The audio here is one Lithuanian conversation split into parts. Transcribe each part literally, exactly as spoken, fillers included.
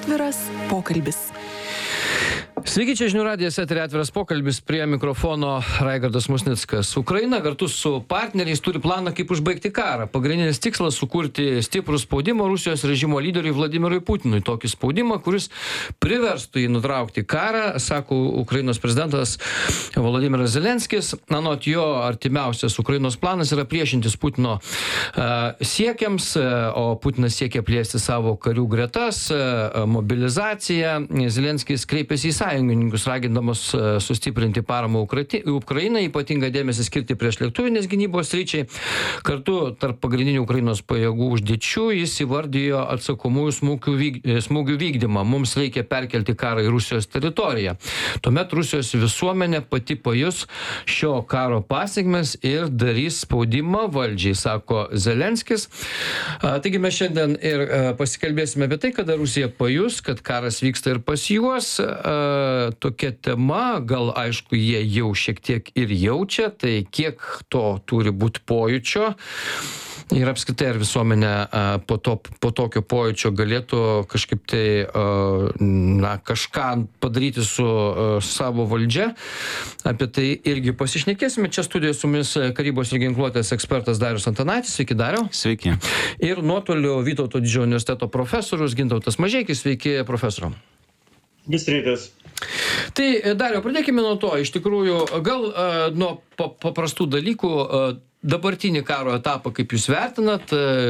Atviras pokalbis. Sveiki, čia žinių radijas, eteryje Atviras pokalbis, prie mikrofono Raigardas Musnickas. Ukraina kartu su partneriais turi planą, kaip užbaigti karą. Pagrindinis tikslas - sukurti stiprų spaudimą Rusijos režimo lyderiui Vladimirui Putinui. Tokį spaudimą, kuris priverstų jį nutraukti karą, sako Ukrainos prezidentas Volodymyras Zelenskis. Anot jo, artimiausias Ukrainos planas yra priešintis Putino uh, siekiams, uh, o Putinas siekia plėsti savo karių gretas, uh, mobilizaciją. Zelenskis kreipėsi į sąjungininkus, ragindamas sustiprinti paramą Ukrainai, ypatingą dėmesį skirti prieš lėktuvinės gynybos sričiai. Kartu tarp pagrindinių Ukrainos pajėgų užduočių jis įvardijo atsakomųjų smūgių, vyk, smūgių vykdymą. Mums reikia perkelti karą į Rusijos teritoriją. Tuomet Rusijos visuomenė pati pajus šio karo pasiekmes ir darys spaudimą valdžiai, sako Zelenskis. Taigi mes šiandien ir pasikalbėsime apie tai, kada Rusija pajus, kad karas vyksta ir pas juos. Tokia tema, gal aišku, jie jau šiek tiek ir jaučia, tai kiek to turi būti pojūčio ir apskritai ar visuomenė po, to, po tokio pojūčio galėtų kažkaip tai na, kažką padaryti su savo valdžia. Apie tai irgi pasišnekėsime. Čia studijoje su mumis karybos ir ginkluotės ekspertas Darius Antanaitis. Sveiki, Dariau. Sveiki. Ir nuotoliu Vytauto Didžiojo universiteto profesorius Gintautas Mažeikis. Sveiki, profesoriau. Vis rytas. Tai, Dariau, pradėkime nuo to. Iš tikrųjų, gal uh, nuo pa paprastų dalykų, uh, dabartinį karo etapą, kaip jūs vertinat,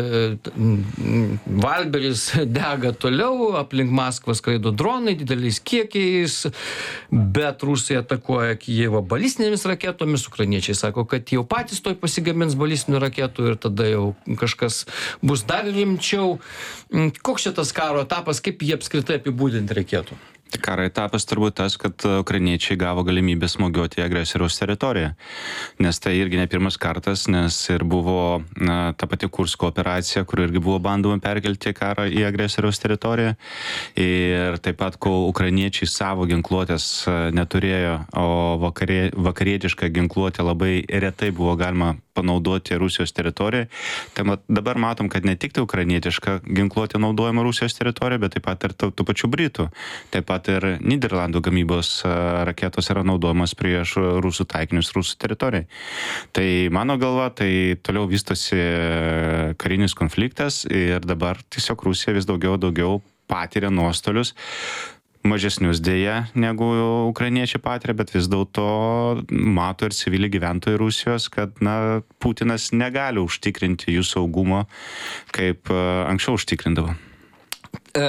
uh, Valberis dega toliau, aplink Maskvą skraido dronai dideliais kiekiais, bet Rusija atakuoja Kijevą balistinėmis raketomis, ukrainiečiai sako, kad jau patys toj pasigamins balistinių raketų ir tada jau kažkas bus dar rimčiau. Koks šitas karo etapas, kaip jį apskritai apibūdinti reikėtų? Karo etapas turbūt tas, kad ukrainiečiai gavo galimybę smūgiuoti į agresoriaus teritoriją. Nes tai irgi ne pirmas kartas, nes ir buvo na, ta pati Kursko operacija, kur irgi buvo bandoma perkelti karą į agresoriaus teritoriją. Ir taip pat, kol ukrainiečiai savo ginkluotės neturėjo, o vakarė, vakarietišką ginkluotę labai retai buvo galima panaudoti Rusijos teritorijoje. Tai dabar matom, kad ne tik tai ukrainietiška ginkluotė naudojama Rusijos teritorijoje, bet taip pat ir tų, tų pačių Britų. Taip pat ir Niderlandų gamybos raketos yra naudojamos prieš rusų taikinius rusų teritorijai. Tai mano galva, tai toliau vystosi karinis konfliktas ir dabar tiesiog Rusija vis daugiau daugiau patiria nuostolius. Mažesnius dėja negu ukrainiečiai patiria, bet vis dėlto mato ir civiliai gyventojai Rusijos, kad na, Putinas negali užtikrinti jų saugumo, kaip anksčiau užtikrindavo. E,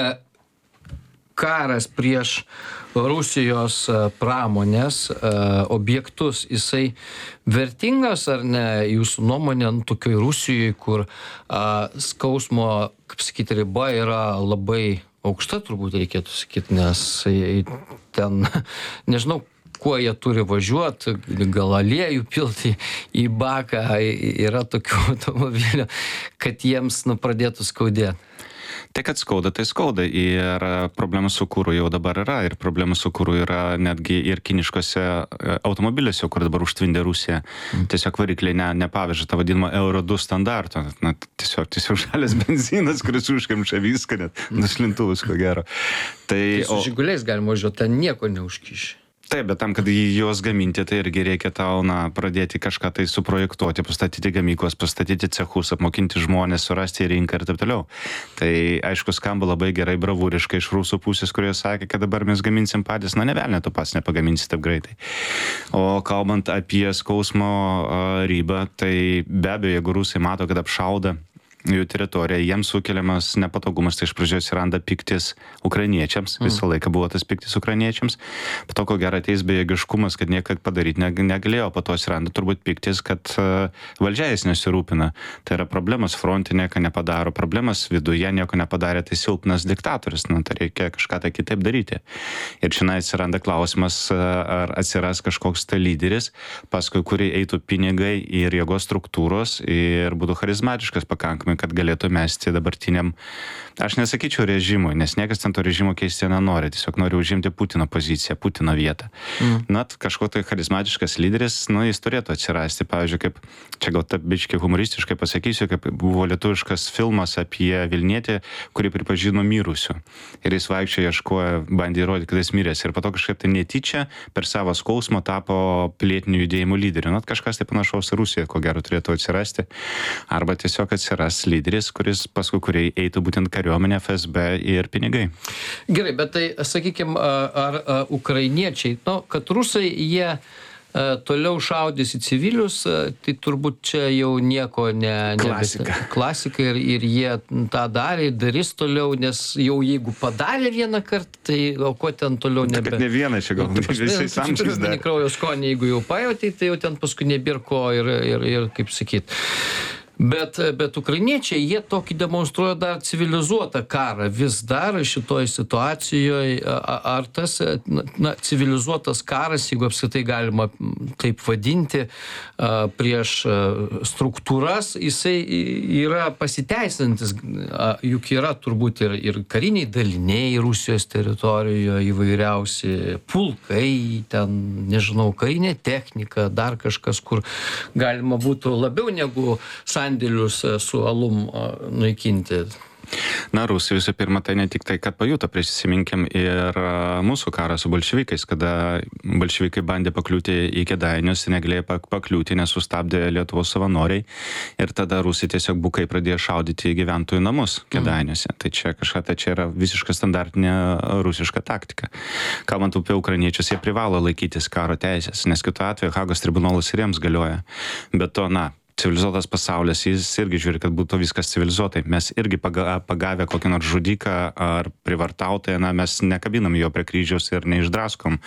karas prieš Rusijos pramonės e, objektus, jisai vertingas ar ne, jūsų nuomonė, tokioj Rusijoje, kur a, skausmo, kaip sakyti, riba yra labai aukšta, turbūt reikėtų sakyti, nes ten, nežinau, kuo jie turi važiuoti, gal aliejų pilti į baką, yra tokių automobilių, kad jiems nu, pradėtų skaudėti. Tai, kad skauda, tai skauda. Ir problema su kuru jau dabar yra. Ir problema su kuru yra netgi ir kiniškose automobiliuose, kur dabar užtvindė Rusija. Mm. Tiesiog varikliai ne, nepaveža tą vadinamą Euro du standarto. Na, tiesiog, tiesiog žalias benzinas, kuris užkemša viską, net nuslintuvus, ko gero. Tai, tai su o... žiguliais galima važiuoti, ten nieko neužkiši. Taip, bet tam, kad juos gaminti, tai irgi reikia tau, na, pradėti kažką tai suprojektuoti, pastatyti gamyklas, pastatyti cechus, apmokinti žmonės, surasti rinką ir taip toliau. Tai, aišku, skamba labai gerai, bravūriškai iš rusų pusės, kurie sakė, kad dabar mes gaminsim patys, na, ne velnė, tu pats nepagaminsi taip greitai. O kalbant apie skausmo uh, ribą, tai be abejo, jeigu rusai mato, kad apšauda jų teritoriją, jiems sukeliamas nepatogumas, tai iš pradžių atsiranda piktis ukrainiečiams, visą mm. laiką buvo tas piktis ukrainiečiams, po to, ko gero ateis bejėgiškumas, kad niekad padaryti negalėjo, po to atsiranda turbūt piktis, kad uh, valdžia jais nesirūpina. Tai yra problemas fronte, nieko nepadaro, problemas viduje nieko nepadarė, tai silpnas diktatorius, na, tai reikia kažką tai kitaip daryti. Ir šiandien atsiranda klausimas, ar atsiras kažkoks tai lyderis, paskui kurį eitų pinigai ir jėgos struktūros ir būtų charizmatiškas pakankamai, kad galėtų mesti dabartiniam, aš nesakyčiau režimui, nes niekas ten to režimo keisti nenori, tiesiog nori užimti Putino poziciją, Putino vietą. Mm. Na, kažkoks tai charizmatiškas lyderis, nu, jis turėtų atsirasti, pavyzdžiui, kaip, čia gal taip biškai humoristiškai pasakysiu, kaip buvo lietuviškas filmas apie Vilnietį, kurį pripažino mirusiu. Ir jis vaikščiojo, ieškojo, bandė įrodyti, kad jis miręs. Ir po to kažkaip tai netyčia per savo skausmą tapo pilietinių judėjimų lyderiu. Na, kažkas tai panašaus Rusijoje, ko gero turėtų atsirasti. Arba tiesiog atsiras lyderis, kuris paskui kuriai eitų būtent kariuomenė, F S B ir pinigai. Gerai, bet tai, sakykime, ar, ar ukrainiečiai, nu, kad rusai jie toliau šaudys į civilius, tai turbūt čia jau nieko ne... Klasika. Ne, klasika ir, ir jie tą darė, darys toliau, nes jau jeigu padarė vieną kartą, tai o ko ten toliau nebe... Kad ne vieną čia gal, visais amžiais dar. Kraujo skonį, jeigu jau pajautai, tai jau ten paskui nebėr ko ir, ir, ir kaip sakyt. Bet, bet ukrainiečiai, jie tokį demonstruoja dar civilizuotą karą vis dar šitoj situacijoje. Ar tas na, civilizuotas karas, jeigu apskritai galima taip vadinti, prieš struktūras, jisai yra pasiteisinantis. Juk yra turbūt ir, ir kariniai daliniai Rusijos teritorijoje įvairiausi, pulkai, ten, nežinau, karinė technika, dar kažkas, kur galima būtų labiau negu sandėlius su alum naikinti. Na, Rusija visų pirma, tai ne tik tai, kad pajuto, prisiminkim ir mūsų karą su bolševikais, kada bolševikai bandė pakliūti į Kėdainius, negalėjo pakliūti, nes sustabdė Lietuvos savanoriai ir tada Rusija tiesiog bukai pradėjo šaudyti į gyventojų namus Kėdainiuose. Mm. Tai čia kažką, tai čia yra visiškai standartinė rusiška taktika. Kalbant apie ukrainiečius, jie privalo laikytis karo teisės, nes kitu atveju Hagos tribunolas ir jiems galioja. Bet to, na, civilizuotas pasaulis, jis irgi žiūri, kad būtų viskas civilizuotai. Mes irgi pagavę kokį nors žudiką ar privartautoją, na, mes nekabinam jo prie kryžiaus ir neišdraskom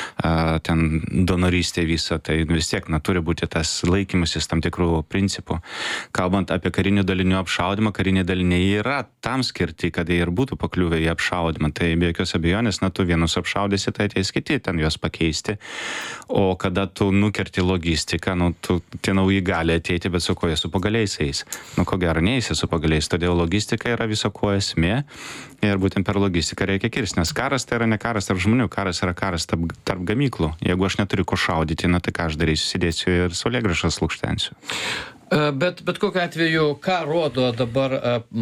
a, ten donorystė visą. Tai vis tiek, na, turi būti tas laikymasis tam tikrų principų. Kalbant apie karinių dalinių apšaudimą, kariniai daliniai yra tam skirti, kad jie ir būtų pakliuvę į apšaudimą. Tai be jokios abejonės, na, tu vienus apšaudysi, tai ateis kiti ten juos pakeisti. O kada tu nukerti logistiką, nu, tu, tie nauji gali ateiti, bet su ko jie su pagaliais eis. Nu, ko gero neįsi su pagaliais, todėl logistika yra viso ko esmė ir būtent per logistiką reikia kirsti, nes karas tai yra ne karas tarp žmonių, karas yra karas tarp, tarp gamyklų. Jeigu aš neturiu ko šaudyti, na tai ką aš darysiu, sėdėsiu ir saulėgrąžas lukštensiu. Bet, bet kokiu atveju, ką rodo dabar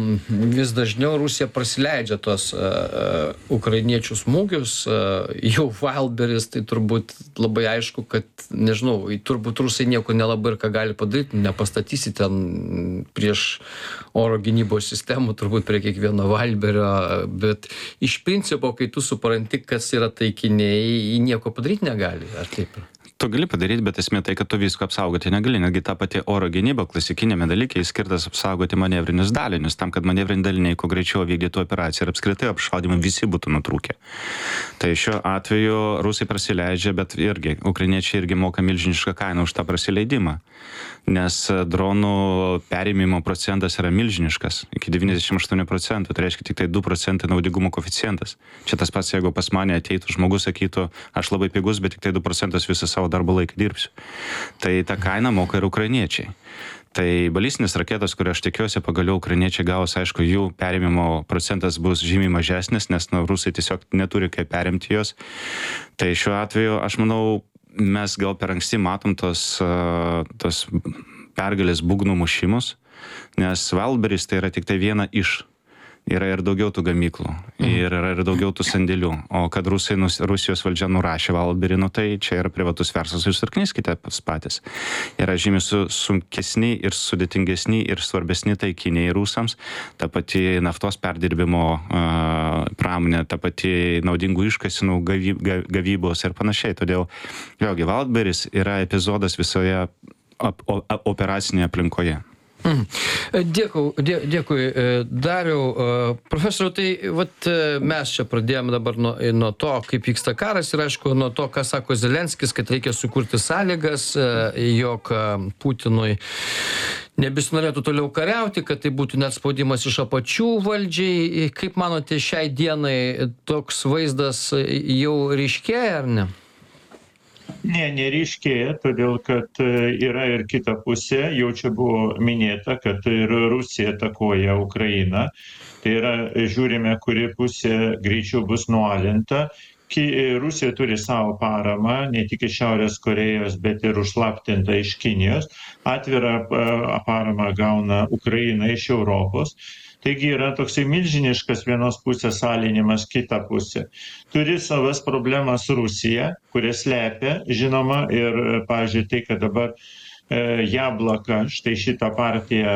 vis dažniau Rusija prasileidžia tos uh, ukrainiečių smūgius, uh, jau Wildberries, tai turbūt labai aišku, kad, nežinau, turbūt Rusai nieko nelabai ir ką gali padaryti, nepastatysi ten prieš oro gynybos sistemų, turbūt prie kiekvieno Wildberrio, bet iš principo, kai tu supranti, kas yra taikiniai, nieko padaryti negali, ar taip? Tu gali padaryti, bet esmė tai, kad tu visko apsaugoti negali. Netgi ta pati oro gynyba klasikinėme dalyke skirtas apsaugoti manevrinius dalinius, tam, kad manevriniai daliniai kuo greičiau vykdytų operaciją ir apskritai apšaudimai visi būtų nutrūkę. Tai šiuo atveju Rusai prasileidžia, bet irgi, ukrainiečiai irgi moka milžinišką kainą už tą prasileidimą, nes dronų perėmimo procentas yra milžiniškas, iki devyniasdešimt aštuoni procentų, tai reiškia tik tai du procentai naudingumo koeficientas. Čia tas pats, jeigu pas mane ateitų žmogus, sakytų, aš labai pigus, bet tik tai du procentus visą savo darbo laiką dirbsiu. Tai tą kainą moka ir ukrainiečiai. Tai balistinis raketos, kurio aš tikiuosi pagaliau ukrainiečiai gaus, aišku, jų perėmimo procentas bus žymiai mažesnis, nes nu, rusai tiesiog neturi kaip perimti jos. Tai šiuo atveju, aš manau, mes gal per anksti matom tos, tos pergalės būgnų mušimus, nes Wildberries tai yra tik tai viena iš. Yra ir daugiau tų gamyklų, ir yra ir daugiau tų sandėlių. O kad Rusai, Rusijos valdžia nurašė Wildberry, nu tai čia yra privatus verslas, jūs ir knyskite patys. Yra žymiai su, sunkesni ir sudėtingesni ir svarbesni taikiniai rusams, ta pati naftos perdirbimo uh, pramonė, ta pati naudingų iškasinų gavyb, gavybos ir panašiai. Todėl, vėlgi, Wildberries yra epizodas visoje op, op, operacinėje aplinkoje. Mm. Dėkui, dė, dėkui Dariau. Profesoriau, tai vat, mes čia pradėjome dabar nuo, nuo to, kaip vyksta karas ir aišku, nuo to, ką sako Zelenskis, kad reikia sukurti sąlygas, jog Putinui nebesinorėtų toliau kariauti, kad tai būtų net spaudimas iš apačių valdžiai. Kaip manote, šiai dienai toks vaizdas jau ryškėja ar ne? Ne, neryškėja, todėl kad yra ir kita pusė, jau čia buvo minėta, kad ir Rusija atakuoja Ukrainą. Tai yra, žiūrime, kuri pusė greičiau bus nualinta. Rusija turi savo paramą, ne tik iš Šiaurės Korėjos, bet ir užslaptinta iš Kinijos. Atvirą paramą gauna Ukraina iš Europos. Taigi yra toksai milžiniškas vienos pusės alinimas kitą pusę. Turi savas problemas Rusija, kurie slepia, žinoma, ir, pavyzdžiui, tai, kad dabar e, Jablaka, štai šitą partiją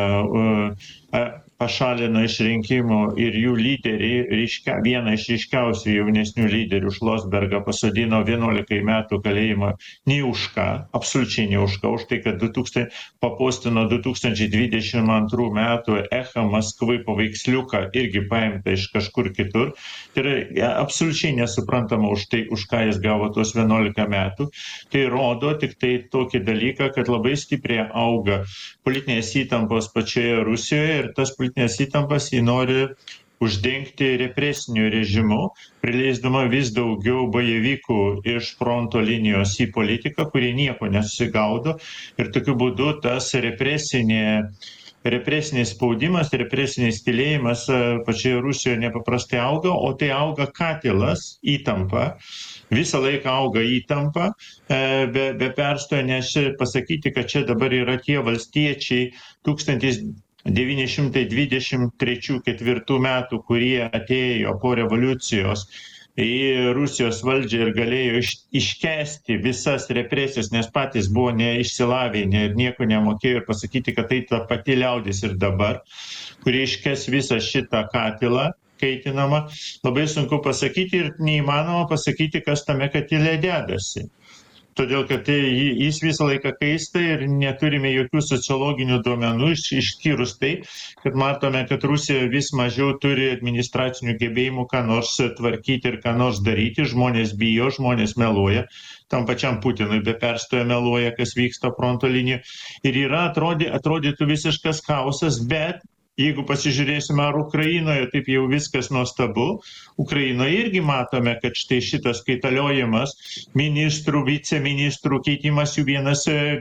e, pašalino iš rinkimų ir jų lyderį, ryškia, vieną iš ryškiausių jaunesnių lyderių Šlosbergą pasodino vienuolikai metų kalėjimo nei už ką, absoliučiai nei už ką, už tai, kad du tūkstančiai, papostino du tūkstančiai dvidešimt antrų metų Echa Maskvai paveiksliuką irgi paimta iš kažkur kitur. Tai yra absoliučiai nesuprantama už tai, už ką jis gavo tuos vienuolika metų. Tai rodo tik tai tokį dalyką, kad labai stipriai auga politinės įtampos pačioje Rusijoje ir tas politinės įtampas jį nori uždengti represiniu režimu, prileisdama vis daugiau bajevykų iš fronto linijos į politiką, kurie nieko nesusigaudo ir tokiu būdu tas represinė, represinis spaudimas, represinis tylėjimas pačioje Rusijoje nepaprastai auga, o tai auga katilas, įtampa. Visą laiką auga įtampa, be, be perstojo, nes pasakyti, kad čia dabar yra tie valstiečiai tūkstantis devyni šimtai dvidešimt trečių ketvirtų metų, kurie atėjo po revoliucijos į Rusijos valdžią ir galėjo iš, iškesti visas represijas, nes patys buvo neišsilavinę ir nieko nemokėjo, ir pasakyti, kad tai ta pati liaudis ir dabar, kurie iškes visą šitą katilą kaitinamą, labai sunku pasakyti ir neįmanoma pasakyti, kas tame katile dedasi. Todėl, kad tai, jis visą laiką kaista ir neturime jokių sociologinių duomenų, išskyrus tai, kad matome, kad Rusija vis mažiau turi administracinių gebėjimų ką nors tvarkyti ir ką nors daryti. Žmonės bijo, žmonės meluoja. Tam pačiam Putinui be perstojo meluoja, kas vyksta fronto linijoje. Ir yra, atrodė, atrodytų visiškas chaosas, bet jeigu pasižiūrėsime, ar Ukrainoje taip jau viskas nuostabu, Ukrainoje irgi matome, kad štai šitas kaitaliojimas ministrų, viceministrų, keitimas jų vienas,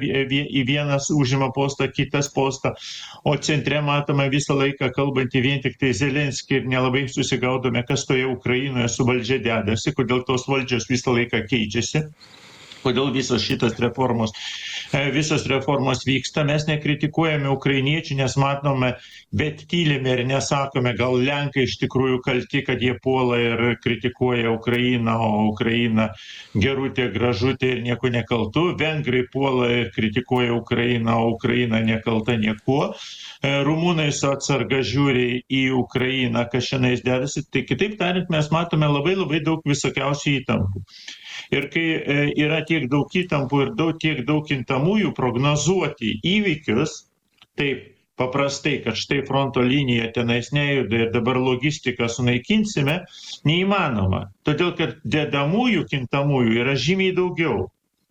į vienas užima postą, kitas postą, o centre matome visą laiką kalbantį vien tik tai Zelenskį ir nelabai susigaudome, kas toje Ukrainoje su valdžia dedasi, kodėl tos valdžios visą laiką keičiasi. Kodėl visos šitas reformos, visos reformos vyksta, mes nekritikuojame ukrainiečių, nes matome, bet tylime ir nesakome, gal Lenkai iš tikrųjų kalti, kad jie puola ir kritikuoja Ukrainą, o Ukraina gerutė, gražutė ir nieko nekaltų. Vengrai puola ir kritikuoja Ukrainą, o Ukraina nekalta niekuo. Rumunai su atsarga žiūri į Ukrainą, kas šiandien dedasi. Tai kitaip tariant, mes matome labai labai daug visokiausių įtampų. Ir kai yra tiek daug įtampų ir daug, tiek daug kintamųjų, prognozuoti įvykius, taip paprastai, kad štai fronto linija tenais nejuda ir dabar logistiką sunaikinsime, neįmanoma. Todėl, kad dedamųjų kintamųjų yra žymiai daugiau.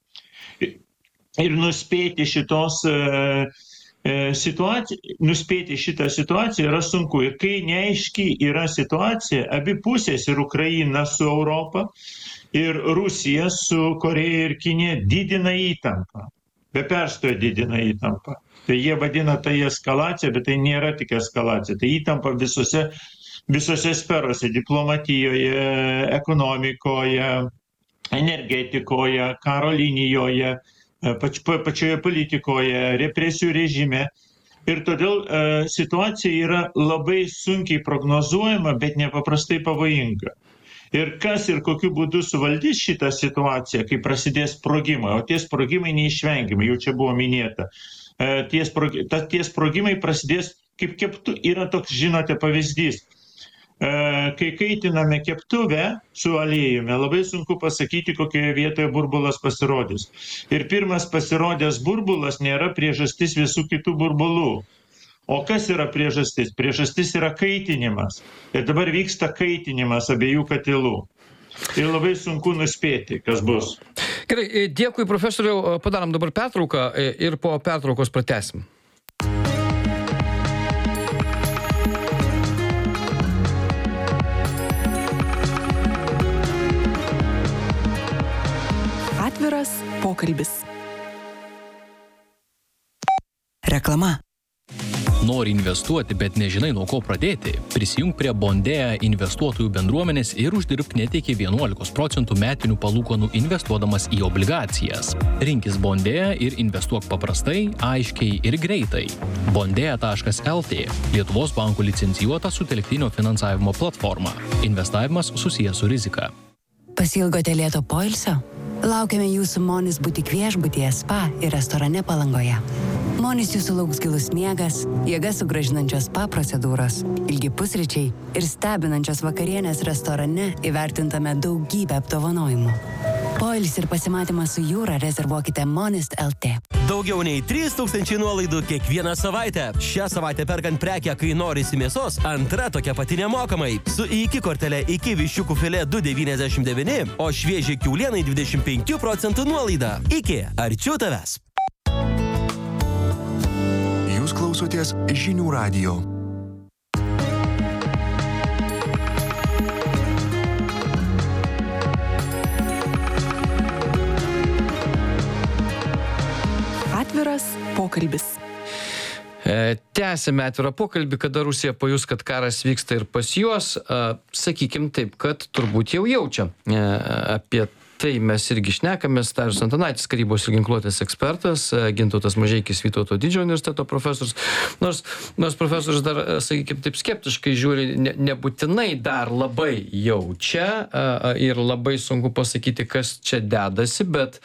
Ir nuspėti šitos situaciją, nuspėti šitą situaciją yra sunku. Ir kai neaiški yra situacija, abi pusės ir Ukraina su Europa, ir Rusija su Koreja ir Kinija didina įtampą. Be perstojo didina įtampą. Tai jie vadina tai eskalacija, bet tai nėra tik eskalacija. Tai įtampa visose, visose sferose - diplomatijoje, ekonomikoje, energetikoje, karo linijoje, pač, pačioje politikoje, represijų režime. Ir todėl e, situacija yra labai sunkiai prognozuojama, bet nepaprastai pavojinga. Ir kas ir kokiu būdu suvaldys šitą situaciją, kai prasidės sprogimai, o tie sprogimai neišvengiamai, jau čia buvo minėta. E, tie, sprog, ta, tie sprogimai prasidės kaip keptu, yra toks, žinote, pavyzdys. E, kai kaitiname keptuvę su aliejumi, labai sunku pasakyti, kokioje vietoje burbulas pasirodys. Ir pirmas pasirodęs burbulas nėra priežastis visų kitų burbulų. O kas yra priežastis? Priežastis yra kaitinimas. Ir dabar vyksta kaitinimas abiejų katilų. Ir labai sunku nuspėti, kas bus. Gerai, dėkui profesoriau, padarom dabar pertrauką ir po pertraukos pratęsim. Atviras pokalbis. Reklama. Nori investuoti, bet nežinai nuo ko pradėti? Prisijung prie Bondea investuotojų bendruomenės ir uždirbk net iki vienuolikos procentų metinių palūkanų investuodamas į obligacijas. Rinkis Bondea ir investuok paprastai, aiškiai ir greitai. bondea taškas lt – Lietuvos bankų licencijuota sutelktinio finansavimo platforma. Investavimas susijęs su rizika. Pasilgote lėto poilsio? Laukiame jūsų Monis butik viešbutyje, spa ir restorane Palangoje. Monis jūsų lauks gilus miegas, jėgas sugrąžinančios spa procedūros, ilgi pusryčiai ir stebinančios vakarienės restorane įvertintame daugybę apdovanojimų. Poilsį ir pasimatymą su jūra rezervuokite Monist L T. Daugiau nei trys tūkstančiai nuolaidų kiekvieną savaitę. Šią savaitę perkant prekę, kai norisi mėsos, antra tokia pati nemokamai. Su iki kortelė iki viščiukų filė du devyniasdešimt devyni, o šviežiai kiaulienai dvidešimt penkių procentų nuolaida. Iki, arčiau tavęs. Jūs klausotės Žinių radijo. Atviras pokalbis. E, tęsime atvirą pokalbį, kada Rusija pajus, kad karas vyksta ir pas juos. E, sakykim taip, kad turbūt jau jaučia. E, apie tai mes irgi šnekamės. Darius Antanaitis, karybos ir ginkluotės ekspertas, Gintautas Mažeikis, Vytauto Didžiojo universiteto profesorius. Nors, nors profesorius dar, sakykim, taip skeptiškai žiūri, ne, nebūtinai dar labai jaučia ir labai sunku pasakyti, kas čia dedasi, bet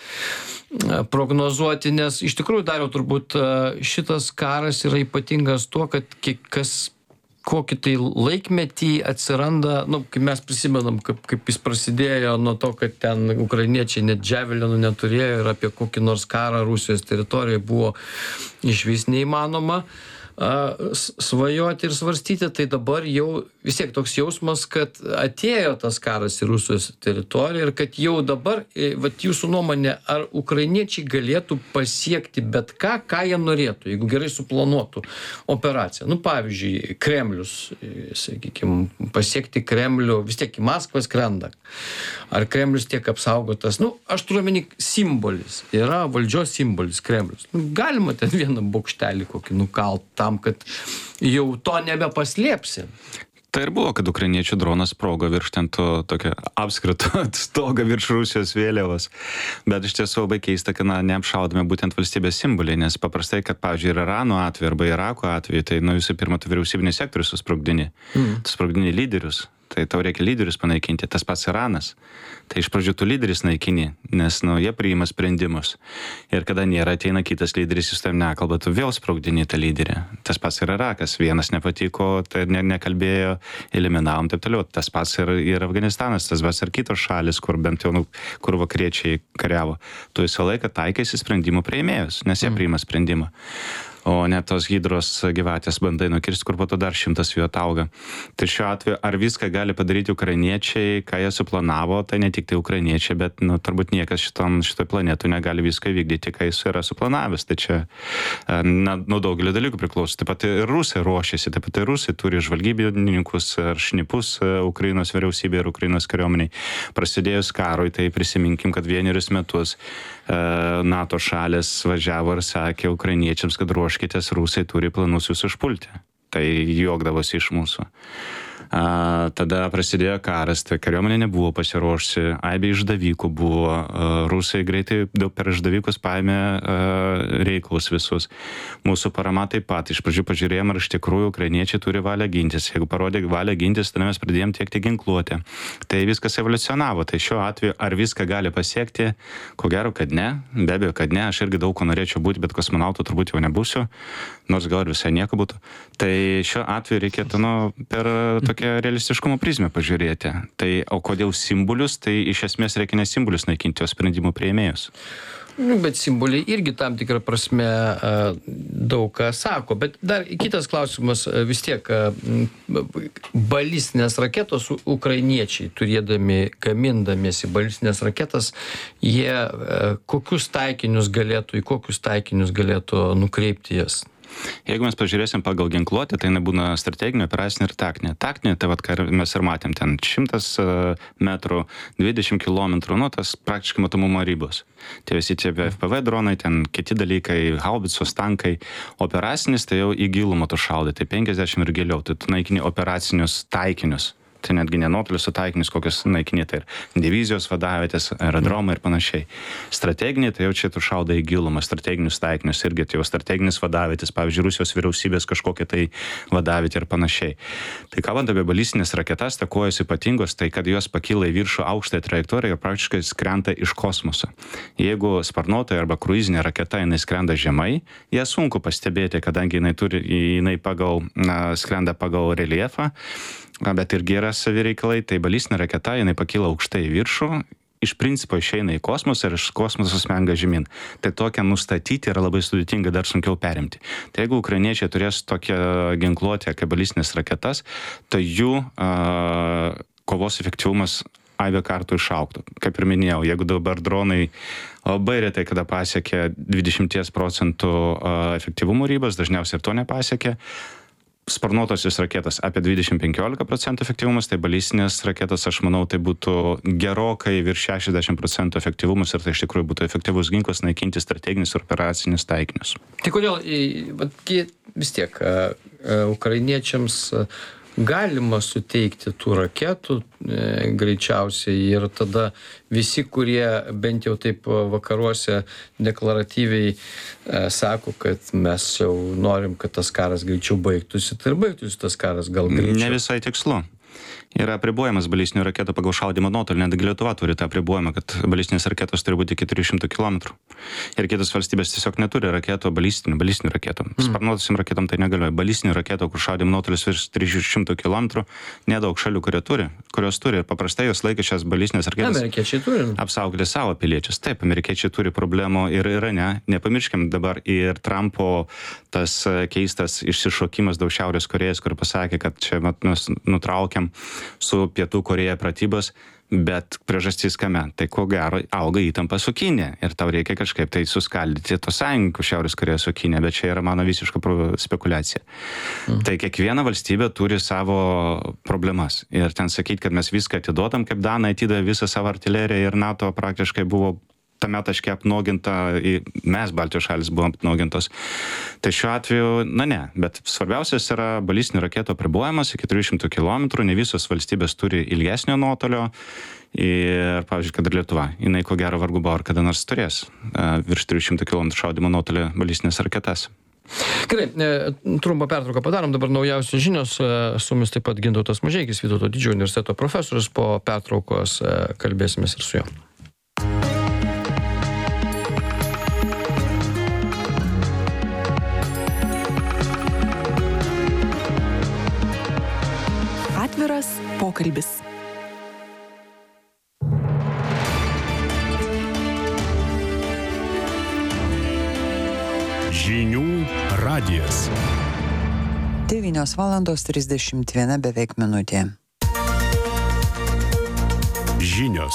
prognozuoti, nes iš tikrųjų, Dariau, turbūt šitas karas yra ypatingas tuo, kad kas kokį tai laikmetį atsiranda, nu, kai mes prisimenam, kaip, kaip jis prasidėjo nuo to, kad ten ukrainiečiai net džiavelinų neturėjo ir apie kokį nors karą Rusijos teritorijoje buvo išvis neįmanoma a, svajoti ir svarstyti, tai dabar jau vis tiek toks jausmas, kad atėjo tas karas į Rusijos teritoriją ir kad jau dabar, vat jūsų nuomonė, ar ukrainiečiai galėtų pasiekti bet ką, ką jie norėtų, jeigu gerai suplanuotų operaciją. Nu, pavyzdžiui, Kremlius, sakykime, pasiekti Kremlių, vis tiek į Maskvą skrenda. Ar Kremlius tiek apsaugotas? Nu, aš turiu omeny simbolis. Yra valdžios simbolis Kremlius. Nu, galima ten vieną bokštelį kokį nukalt tam, kad jau to nebepaslėpsi. Tai ir buvo, kad ukrainiečių dronas sprogo virš ten to tokio apskrito stogo virš Rusijos vėliavos. Bet iš tiesų labai keista, kad na, neapšaudome būtent valstybės simboliai, nes paprastai, kad, pavyzdžiui, ir Irano atveju arba Irako atveju, tai nu visų pirma, tu vyriausybinį sektorių susprogdini, mm. tu sprogdini lyderius. Tai tau reikia lyderius panaikinti, tas pats Iranas. Tai iš pradžių tu lyderis naikini, nes nu, jie priima sprendimus. Ir kada nėra, ateina kitas lyderis, jis tam nekalba, tu vėl sprogdini tą lyderį. Tas pats ir Irakas, vienas nepatiko, tai ne, nekalbėjo, eliminavom, taip toliau. Tas pats ir, ir Afganistanas, tas pats ir kitos šalis, kur bent jau, nu, kur vakariečiai kariavo. Tu visą laiką taikaisi sprendimų priėmėjus, nes jie priima sprendimą. O net tos hidros gyvatės bandai nukirsti, kur po to dar šimtas jų atauga. Tai šiuo atveju, ar viską gali padaryti ukrainiečiai, ką jie suplanavo, tai ne tik tai ukrainiečiai, bet nu, turbūt niekas šitom, šitoj planetų negali viską vykdyti, ką jis yra suplanavęs. Tai čia na, nuo daugelio dalykų priklauso. Taip pat ir Rusai ruošiasi, taip pat ir Rusai turi žvalgybininkus ar šnipus Ukrainos vyriausybė ir Ukrainos kariuomeniai. Prasidėjus karui, tai prisiminkim, kad vienerius metus NATO šalės važiavo ir sakė ukrainiečiams, kad ruoškitės, rusai turi planus jūs užpulti. Tai juokdavosi iš mūsų. A, tada prasidėjo karas, tai kariuomenė nebuvo pasiruošusi, aibė išdavikų buvo, a, rusai greitai daug per išdavikus paėmė a, reikalus visus. Mūsų parama taip pat, iš pradžių pažiūrėjom, ar iš tikrųjų ukrainiečiai turi valią gintis. Jeigu parodė valią gintis, tada mes pradėjom tiekti ginkluotę. Tai viskas evoliucionavo, tai šiuo atveju ar viską gali pasiekti, ko gero, kad ne, be abejo, kad ne, aš irgi daug ko norėčiau būti, bet kosmonautų turbūt jau nebūsiu, nors gal ir visai nieko būtų. Tai šiuo atveju reikėtų, nu, per tokį realistiškumo prizmę pažiūrėti. Tai, o kodėl simbolius, tai iš esmės reikia ne simbolius naikinti, o sprendimų priėmėjus. Nu, bet simboliai irgi tam tikrą prasme daug ką sako. Bet dar kitas klausimas, vis tiek balistinės raketos ukrainiečiai, turėdami, gamindamiesi balistinės raketas, jie kokius taikinius galėtų, į kokius taikinius galėtų nukreipti jas? Jeigu mes pažiūrėsim pagal ginkluotę, tai nebūna strateginė, operacinė ir taktinė. Taktinė, tai vat, ką mes ir matėm, ten šimtas metrų, dvidešimt kilometrų, nu, tas praktiškai matomumo ribos. Tie visi tie F P V dronai, ten kiti dalykai, haubicos, tankai. Operacinis, tai jau į gilumą tu šaudai, tai penkiasdešimt ir giliau, tai tu naikini operacinius taikinius. Tai netgi nenotolius taikinius, kokius naikinė, tai ir divizijos vadavietės, aerodromai ir panašiai. Strateginiai, tai jau čia tu šaudai į gilumą, strateginius taikinius, irgi tai jau strateginis vadavietės, pavyzdžiui, Rusijos vyriausybės kažkokia tai vadavietė ir panašiai. Tai kalbant apie balistinės raketas, tai kojos ypatingos, tai kad jos pakyla į viršų aukštąją trajektoriją ir praktiškai skrenda iš kosmoso. Jeigu sparnuotoja arba kruizinė raketa, jinai skrenda žemai, ją sunku pastebėti, kadangi jinai, turi, jinai pagal, na, skrenda pagal reljefą, bet irgi yra savireikalai, tai balistinė raketa, jinai pakyla aukštai į viršų, iš principo išeina į kosmosą ir iš kosmoso smenga žemyn. Tai tokią nustatyti yra labai sudėtinga, dar sunkiau perimti. Tai jeigu ukrainiečiai turės tokią ginkluotę kaip balistinės raketas, tai jų uh, kovos efektyvumas aibę kartų išaugtų. Kaip ir minėjau, jeigu dabar dronai labai retai kada pasiekia dvidešimt procentų uh, efektyvumo ribas, dažniausiai ir to nepasiekia. Sparnuotosios raketos apie dvidešimt penkiolika procentų efektyvumas, tai balistinės raketos, aš manau, tai būtų gerokai virš šešiasdešimt procentų efektyvumas ir tai iš tikrųjų būtų efektyvus ginklas naikinti strateginius ir operacinius taikinius. Tai kodėl vis tiek ukrainiečiams galima suteikti tų raketų e, greičiausiai ir tada visi, kurie bent jau taip vakaruose deklaratyviai e, sako, kad mes jau norim, kad tas karas greičiau baigtųsi, tai ir baigtųsi tas karas gal greičiau. Ne visai tikslu. Yra apribojamas balistinių raketų pagal šaudimo nuotolį, netgi Lietuva turi tą apribojimą, kad balistinės raketos turi būti iki trijų šimtų kilometrų. Ir kitos valstybės tiesiog neturi raketų, balistinių, balistinių raketų. Mm. Sparnuotosiam raketom tai negalioja. Balistinių raketų, kur šaudimo nuotolis virš trijų šimtų kilometrų, nedaug šalių, kurie turi, kurios turi. Ir paprastai jos laikė šias balistinės raketas. Amerikiečiai turi. Apsaugoti savo piliečius. Taip, amerikiečiai turi problemų ir Irane. Nepamirškim dabar ir Trumpo tas keistas išsišokimas dėl Šiaurės Korėjos, kur pasakė, kad čia mes nutraukiam su Pietų Koreja pratybos, bet priežastis kame? Tai ko gero auga įtampa su Kinija ir tau reikia kažkaip tai suskaldyti tos sąjungų Šiaurės Korėja su Kinija, bet čia yra mano visiška spekulacija. Mm. Tai kiekviena valstybė turi savo problemas ir ten sakyti, kad mes viską atiduodam, kaip Danai atidavė visą savo artileriją ir NATO praktiškai buvo tame taške apnuoginta, mes Baltijos šalis buvom apnuogintos. Tai šiuo atveju, na ne, bet svarbiausias yra balistinių raketų apribojimas iki trijų šimtų kilometrų, ne visos valstybės turi ilgesnio nuotolio ir, pavyzdžiui, kad ir Lietuva, jinai ko gero vargu bau ar kada nors turės uh, virš trijų šimtų kilometrų šaudimo nuotolio balistinės raketas. Gerai, trumpą pertrauką padarom, dabar naujausios žinios, su mumis taip pat Gintautas Mažeikis, Vytauto didžiojo universiteto profesorius, po pertraukos kalbėsimės ir su juo. Atviras pokalbis. Žinių radijas. devynios valandos trisdešimt viena beveik minutė. Žinios.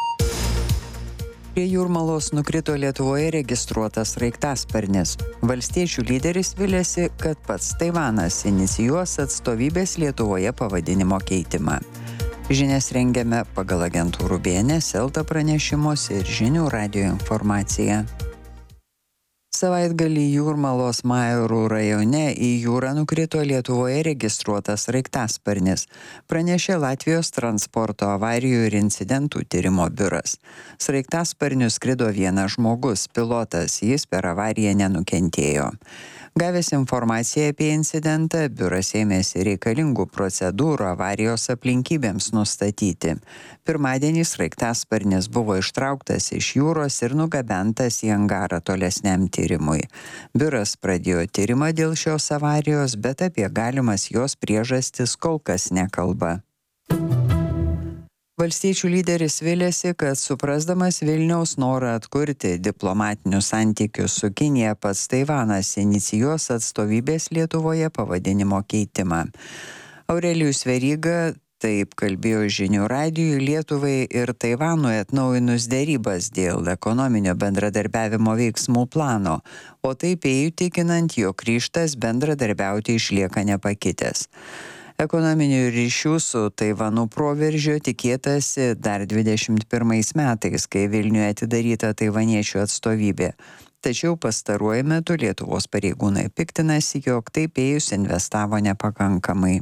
Prie Jūrmalos nukrito Lietuvoje registruotas sraigtasparnis. Valstiečių lyderis viliasi, kad pats Taivanas inicijuos atstovybės Lietuvoje pavadinimo keitimą. Žinias rengiame pagal agentūrų B N S, Elta pranešimus ir Žinių radijo informaciją. Savaitgalį Jūrmalos Majorų rajone į jūrą nukrito Lietuvoje registruotas sraigtasparnis, pranešė Latvijos transporto avarijų ir incidentų tyrimo biuras. Sraigtasparniu skrido vienas žmogus, pilotas, jis per avariją nenukentėjo. Gavęs informaciją apie incidentą, biuras ėmėsi reikalingų procedūrų avarijos aplinkybėms nustatyti. Pirmadienį sraigtasparnis buvo ištrauktas iš jūros ir nugabentas į angarą tolesniam tyrimui. Biuras pradėjo tyrimą dėl šios avarijos, bet apie galimas jos priežastis kol kas nekalba. Valstiečių lyderis viliasi, kad suprasdamas Vilniaus norą atkurti diplomatinius santykius su Kinija, pats Taivanas inicijuos atstovybės Lietuvoje pavadinimo keitimą. Aurelijus Veryga Taip kalbėjo Žinių radijui Lietuvai ir Taivanui atnaujinus dėrybas dėl ekonominio bendradarbiavimo veiksmų plano, o taip įtikinant, jog ryžtas bendradarbiauti išlieka nepakitęs. Ekonominių ryšių su Taivanu proveržio tikėtasi dar dvidešimt pirmais metais, kai Vilniuje atidaryta taivaniečių atstovybė. Tačiau pastaruoju metu Lietuvos pareigūnai piktinasi, jog taip ėjus investavo nepakankamai.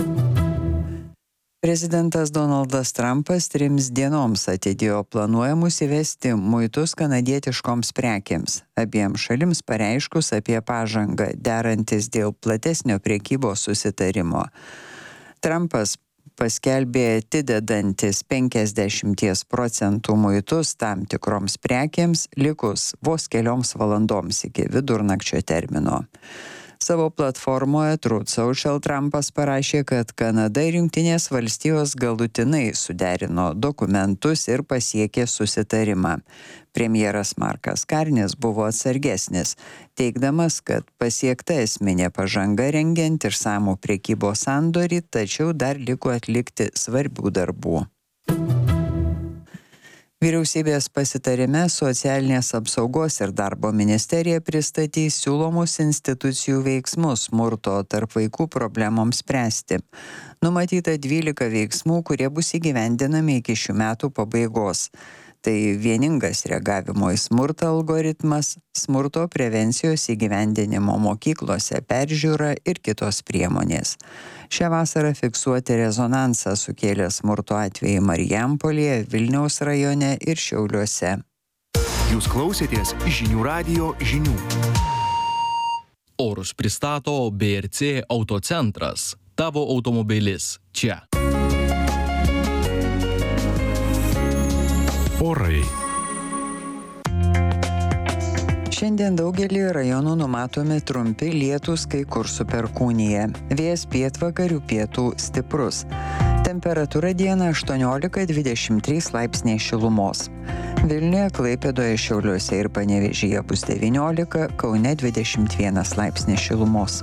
Prezidentas Donaldas Trumpas trims dienoms atidėjo planuojamus įvesti muitus kanadietiškoms prekėms, abiem šalims pareiškus apie pažangą derantis dėl platesnio prekybos susitarimo. Trumpas paskelbė atidedantis penkiasdešimt procentų muitus tam tikroms prekėms likus vos kelioms valandoms iki vidurnakčio termino. Savo platformoje Truth Social Trumpas parašė, kad Kanada ir Jungtinės valstijos galutinai suderino dokumentus ir pasiekė susitarimą. Premjeras Markas Karnis buvo atsargesnis, teigdamas, kad pasiekta esminė pažanga rengiant išsamų prekybos sandorį, tačiau dar liko atlikti svarbių darbų. Vyriausybės pasitarime Socialinės apsaugos ir darbo ministerija pristatys siūlomus institucijų veiksmus smurto tarp vaikų problemoms spręsti. Numatyta dvylika veiksmų, kurie bus įgyvendinami iki šių metų pabaigos. Tai vieningas reagavimo į smurtą algoritmas, smurto prevencijos įgyvendinimo mokyklose peržiūra ir kitos priemonės. Šią vasarą fiksuoti rezonansą sukėlė smurto atvejai Marijampolėje, Vilniaus rajone ir Šiauliuose. Jūs klausėtės Žinių radijo žinių. Orus pristato B R C Autocentras. Tavo automobilis čia. Orai. Šiandien daugelį rajonų numatomi trumpi lietūs, kai kur su perkūnija. Vėjas pietvakarių pietų stiprus. Temperatūra dieną aštuoniolika dvidešimt trys laipsniai šilumos. Vilniuje, Klaipėdoje, Šiauliuose ir Panevėžyje bus devyniolika, Kaune dvidešimt vienas laipsnis šilumos.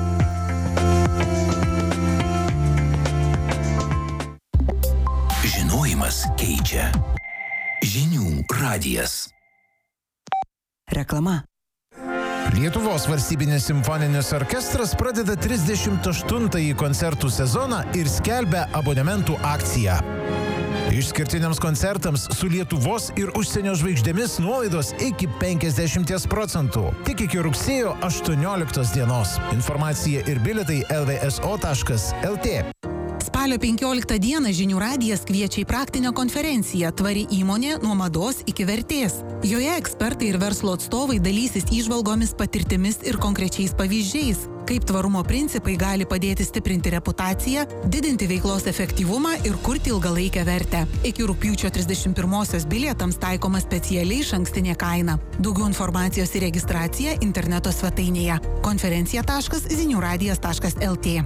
Žinojimas keičia. Žinių radijas. Reklama. Lietuvos valstybinis simfoninis orkestras pradeda trisdešimt aštuntąjį koncertų sezoną ir skelbia abonementų akciją. Išskirtiniams koncertams su Lietuvos ir užsienio žvaigždėmis nuolaidos iki penkiasdešimt procentų. Tik iki rugsėjo aštuonioliktos dienos. Informacija ir bilietai el vė es o taškas el tė. Spalio penkioliktą dieną Žinių radijas kviečia į praktinę konferenciją Tvari įmonė nuo mados iki vertės. Joje ekspertai ir verslo atstovai dalysis įžvalgomis, patirtimis ir konkrečiais pavyzdžiais, kaip tvarumo principai gali padėti stiprinti reputaciją, didinti veiklos efektyvumą ir kurti ilgalaikę vertę. Iki rugpjūčio trisdešimt pirmosios bilietams taikoma specialiai išankstinė kaina. Daugiau informacijos ir registracija interneto svetainėje konferencija taškas zinių radijas taškas el tė.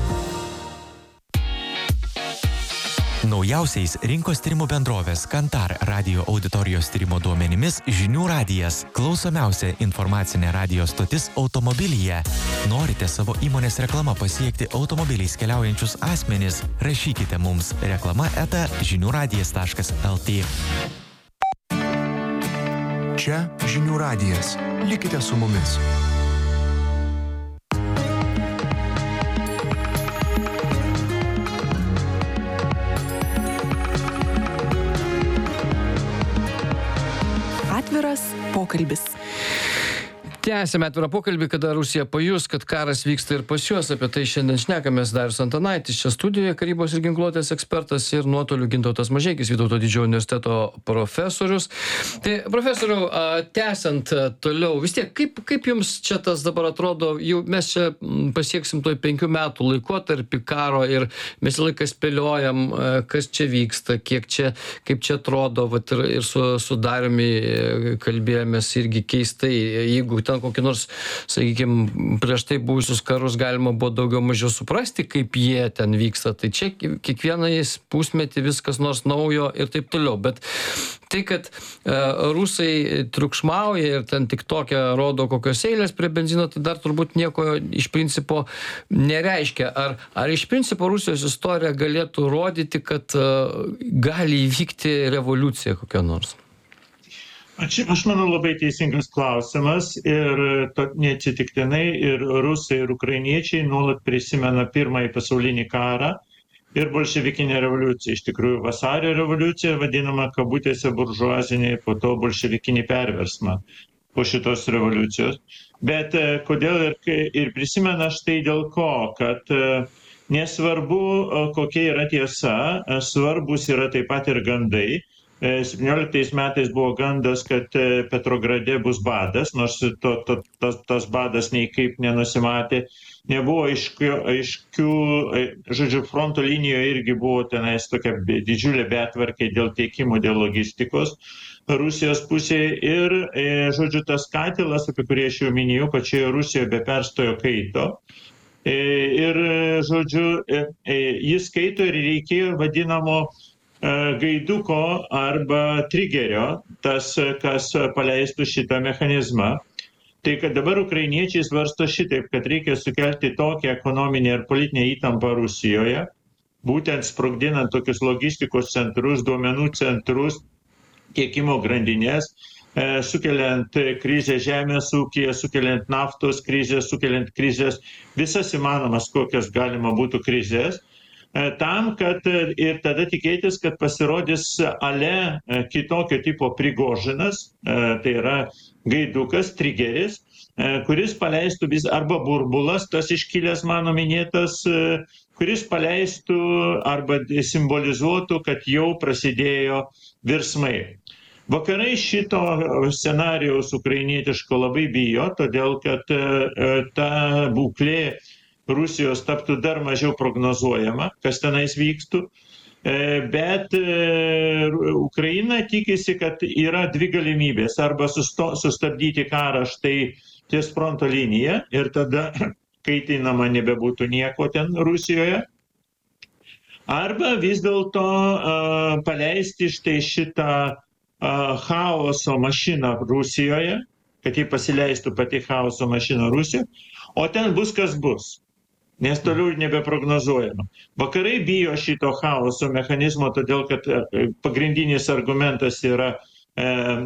Naujausiais rinkos tyrimų bendrovės Kantar radio auditorijos tyrimo duomenimis Žinių radijas – klausomiausia informacinė radio stotis automobilyje. Norite savo įmonės reklamą pasiekti automobiliais keliaujančius asmenis? Rašykite mums reklama eta žinių radijas taškas el tė. Čia Žinių radijas. Likite su mumis. Atviras pokalbis. Tęsime atvirą pokalbį, kada Rusija pajus, kad karas vyksta ir pas juos. Apie tai šiandien šnekamės. Darius Antanaitis čia studijoje, karybos ir ginkluotės ekspertas, ir nuotoliu Gintautas Mažeikis, Vytauto didžiojo universiteto profesorius. Tai profesoriau, tęsiant toliau, vis tiek, kaip, kaip jums čia tas dabar atrodo, jau mes čia pasieksim toj penkių metų laikotarpį karo ir mes laiką spėliojam, kas čia vyksta, kiek čia, kaip čia atrodo, vat, ir, ir su, su Dariumi kalbėjomės irgi keistai, jeigu ten kokį nors, sakykime, prieš tai buvusius karus galima buvo daugiau mažiau suprasti, kaip jie ten vyksta. Tai čia kiekvienais pusmetį viskas nors naujo ir taip toliau. Bet tai, kad e, rusai triukšmauja ir ten tik tokia rodo kokios eilės prie benzino, tai dar turbūt nieko iš principo nereiškia. Ar, ar iš principo Rusijos istorija galėtų rodyti, kad e, gali įvykti revoliucija kokia nors? Aš, aš manau, labai teisingas klausimas ir to, neatsitiktinai ir rusai, ir ukrainiečiai nuolat prisimena pirmąjį pasaulinį karą ir bolševikinę revoliuciją. Iš tikrųjų, vasario revoliucija vadinama kabutėse buržuazinė, po to bolševikinį perversmą po šitos revoliucijos. Bet kodėl ir, ir prisimena štai dėl ko, kad nesvarbu, kokia yra tiesa, svarbus yra taip pat ir gandai. septynioliktais metais buvo gandas, kad Petrograde bus badas, nors to, to, tas, tas badas nei kaip nenusimatė. Nebuvo aiškių, aiškių, žodžiu, fronto linijoje irgi buvo tenais tokia didžiulė betvarkė dėl tiekimo, dėl logistikos Rusijos pusėje. Ir, žodžiu, tas katilas, apie kurį aš jau minėjau, pačioje Rusijoje be perstojo kaito. Ir, žodžiu, jis kaito ir reikėjo vadinamo gaiduko arba trigerio, tas, kas paleistų šitą mechanizmą. Tai kad dabar ukrainiečiai svarsto šitaip, kad reikia sukelti tokią ekonominę ir politinę įtampą Rusijoje, būtent sprogdinant tokius logistikos centrus, duomenų centrus, tiekimo grandinės, sukeliant krizę žemės ūkyje, sukeliant naftos krizę, sukeliant krizės, visas įmanomas, kokias galima būtų krizės, tam, kad ir tada tikėtis, kad pasirodys ale kitokio tipo Prigožinas, tai yra gaidukas, trigeris, kuris paleistų vis, arba burbulas, tas iškilęs mano minėtas, kuris paleistų arba simbolizuotų, kad jau prasidėjo virsmai. Vakarai šito scenarijaus ukrainietiško labai bijo, todėl kad ta būklė Rusijos taptų dar mažiau prognozuojama, kas tenais vykstų, bet Ukraina tikisi, kad yra dvi galimybės, arba susto, sustabdyti karą štai ties fronto liniją ir tada kaitinama nebebūtų nieko ten Rusijoje, arba vis dėlto uh, paleisti štai šitą uh, chaoso mašiną Rusijoje, kad jį pasileistų pati chaoso mašina Rusijoje, o ten bus kas bus. Nes toliau nebeprognozuojama. Vakarai bijo šito chaoso mechanizmo, todėl kad pagrindinis argumentas yra e,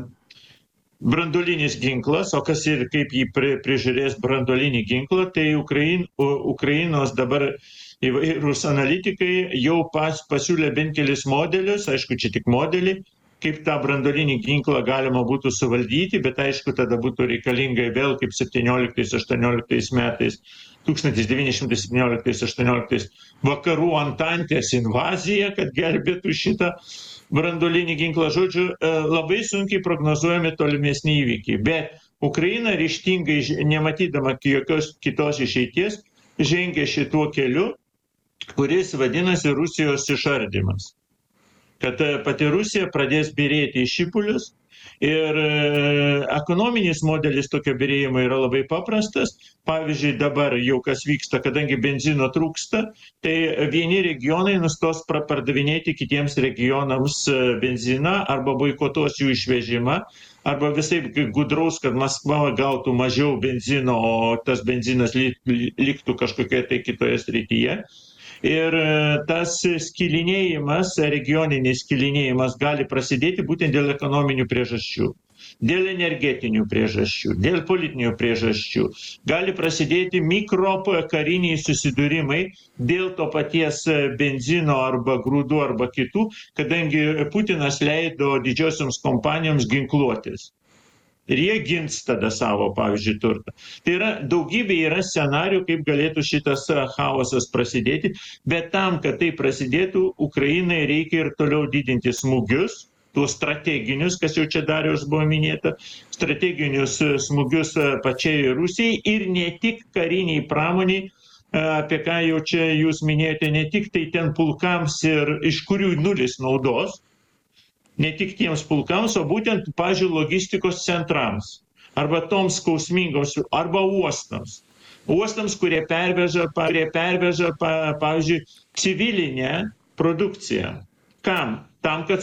branduolinis ginklas, o kas ir kaip jį pri, prižiūrės branduolinį ginklą, tai Ukrain, Ukrainos dabar įvairūs analitikai jau pas, pasiūlė bent kelis modelius, aišku, čia tik modelį, kaip tą branduolinį ginklą galima būtų suvaldyti, bet aišku, tada būtų reikalinga vėl kaip septynioliktais aštuonioliktais metais, tūkstantis devyni šimtai septynioliktais aštuonioliktais vakarų antantės invazija, kad gelbėtų šitą branduolinį ginklą. Žodžiu, labai sunkiai prognozuojami tolimesni įvykiai. Bet Ukraina ryžtingai, nematydama jokios kitos išeities, žengia šituo keliu, kuris vadinasi Rusijos išardymas. Kad pati Rusija pradės byrėti į šipulius ir ekonominis modelis tokio byrėjimo yra labai paprastas. Pavyzdžiui, dabar jau kas vyksta, kadangi benzino trūksta, tai vieni regionai nustos pardavinėti kitiems regionams benziną arba boikotuos jų išvežimą, arba visai gudraus, kad Maskva gautų mažiau benzino, o tas benzinas liktų kažkokioje tai kitoje srityje. Ir tas skilinėjimas, regioninis skilinėjimas gali prasidėti būtent dėl ekonominių priežasčių, dėl energetinių priežasčių, dėl politinių priežasčių. Gali prasidėti mikrokariniai susidūrimai dėl to paties benzino arba grūdų arba kitų, kadangi Putinas leido didžiosioms kompanijoms ginkluotis. Ir jie gins tada savo, pavyzdžiui, turtą. Tai yra, daugybė yra scenarių, kaip galėtų šitas chaosas prasidėti, bet tam, kad tai prasidėtų, Ukrainai reikia ir toliau didinti smūgius, tuos strateginius, kas jau čia Dariaus buvo minėta, strateginius smūgius pačiai Rusijai ir ne tik kariniai pramoniai, apie ką jau čia jūs minėjote, ne tik tai ten pulkams ir iš kurių nulis naudos, ne tik tiems pulkams, o būtent, pavyzdžiui, logistikos centrams. arba toms skausmingos, arba uostams. Uostams, kurie perveža, kurie perveža pa, pavyzdžiui, civilinę produkciją. Kam? Tam, kad